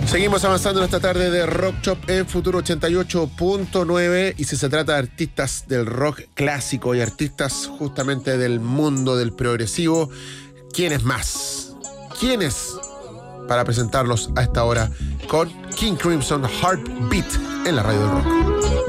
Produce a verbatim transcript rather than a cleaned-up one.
Seguimos avanzando en esta tarde de Rock Shop en Futuro ochenta y ocho punto nueve, y si se trata de artistas del rock clásico y artistas justamente del mundo del progresivo, ¿quiénes más? ¿Quiénes? Para presentarlos a esta hora con King Crimson, Heartbeat en la radio del rock.